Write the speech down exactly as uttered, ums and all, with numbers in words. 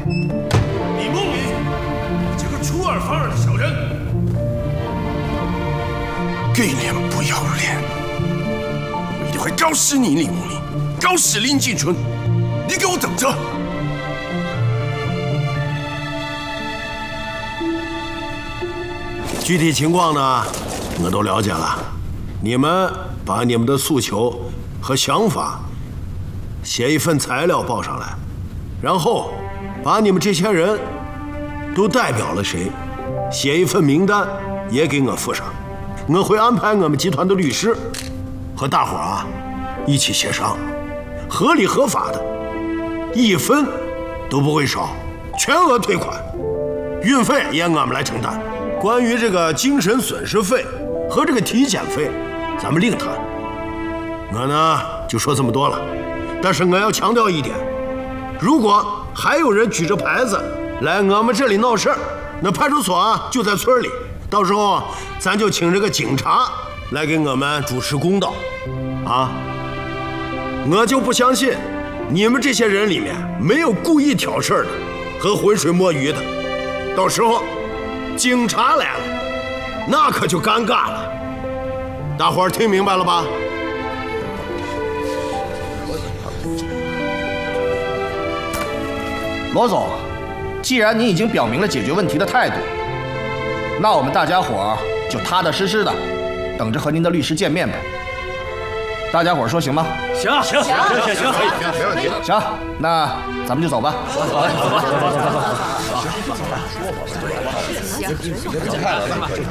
李梦林，你这个出尔反尔的小人，给脸不要脸！我一定会告死你，李梦林，告死林敬春！你给我等着！ 具体情况呢，我都了解了。你们把你们的诉求和想法写一份材料报上来，然后把你们这些人都代表了谁，写一份名单也给我附上。我会安排我们集团的律师和大伙儿啊一起协商，合理合法的，一分都不会少，全额退款，运费也我们来承担。 关于这个精神损失费和这个体检费，咱们另谈。我呢就说这么多了，但是我要强调一点：如果还有人举着牌子来我们这里闹事儿，那派出所啊就在村里，到时候咱就请这个警察来给我们主持公道。啊，我就不相信你们这些人里面没有故意挑事儿的和浑水摸鱼的，到时候。 警察来了，那可就尴尬了。大伙儿听明白了吧？ 罗总，既然你已经表明了解决问题的态度，那我们大家伙儿就踏踏实实的等着和您的律师见面呗。大家伙儿说行吗？ 行行行行行行，可以， 没问题。行，那咱们就走吧。走走走走走走走走。行，说吧。行。